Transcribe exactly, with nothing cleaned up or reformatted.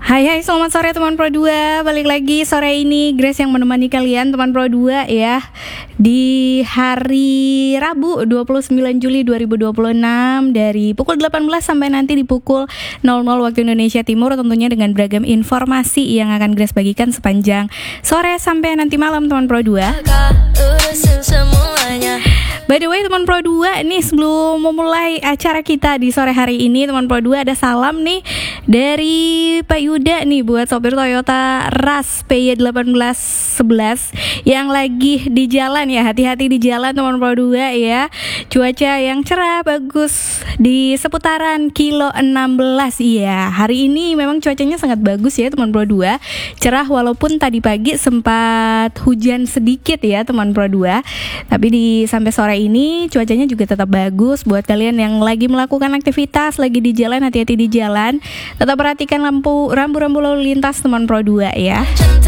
Hai hai selamat sore teman Pro dua. Balik lagi sore ini Grace yang menemani kalian teman Pro dua ya. Di hari Rabu dua puluh sembilan Juli dua ribu dua puluh enam dari pukul delapan belas sampai nanti di pukul nol nol waktu Indonesia Timur, tentunya dengan beragam informasi yang akan Grace bagikan sepanjang sore sampai nanti malam teman Pro dua. By the way teman Pro dua, nih sebelum memulai acara kita di sore hari ini teman Pro dua, ada salam nih dari Pak Yuda nih buat sopir Toyota Rush P Y satu delapan satu satu yang lagi di jalan ya. Hati-hati di jalan teman Pro dua ya. Cuaca yang cerah bagus di seputaran kilo enam belas. Iya, hari ini memang cuacanya sangat bagus ya teman Pro dua. Cerah walaupun tadi pagi sempat hujan sedikit ya teman Pro dua. Tapi di sampai sore ini cuacanya juga tetap bagus buat kalian yang lagi melakukan aktivitas, lagi di jalan, hati-hati di jalan. Tetap perhatikan lampu rambu-rambu lalu lintas teman Pro dua ya.